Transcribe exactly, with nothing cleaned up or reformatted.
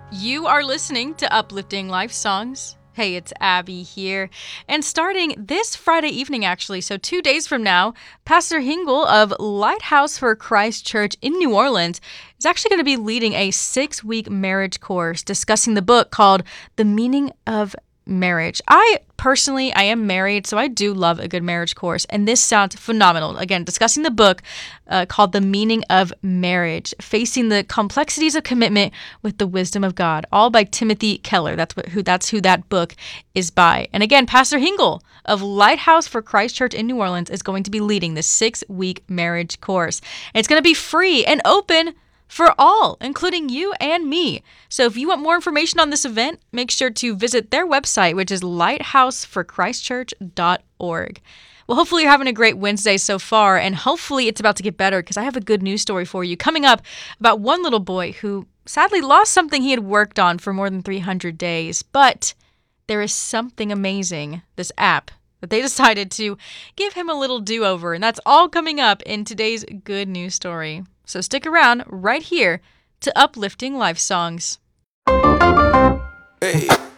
You are listening to Uplifting Life Songs. Hey, it's Abby here. And starting this Friday evening, actually, so two days from now, Pastor Hingle of Lighthouse for Christ Church in New Orleans is actually going to be leading a six-week marriage course discussing the book called The Meaning of Marriage. I personally, I am married, so I do love a good marriage course, and this sounds phenomenal. Again, discussing the book uh, called The Meaning of Marriage, Facing the Complexities of Commitment with the Wisdom of God, all by Timothy Keller. That's what who that's who that book is by. And again, Pastor Hingle of Lighthouse for Christ Church in New Orleans is going to be leading this six-week marriage course. And it's going to be free and open for all, including you and me. So if you want more information on this event, make sure to visit their website, which is lighthouse for christ church dot org. Well, hopefully you're having a great Wednesday so far, and hopefully it's about to get better because I have a good news story for you coming up about one little boy who sadly lost something he had worked on for more than three hundred days. But there is something amazing, this app, that they decided to give him a little do-over, and that's all coming up in today's good news story. So stick around right here to Uplifting Life Songs. Hey.